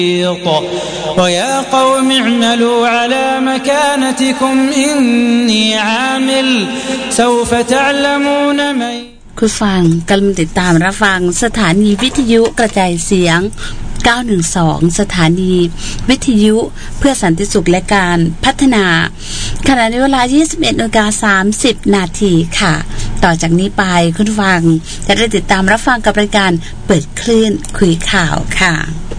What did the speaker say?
ويا قوم اعملوا على مكانتكم إني عامل سوف تعلمون من คุณฟังกำลังติดตามรับฟังสถานีวิทยุกระจายเสียง912สถานีวิทยุเพื่อสันติสุขและการพัฒนาขณะในเวลา 21:30 นาทีค่ะต่อจากนี้ไปคุณฟังจะได้ติดตามรับฟังกับรายการเปิดคลื่นคุยข่าวค่ะ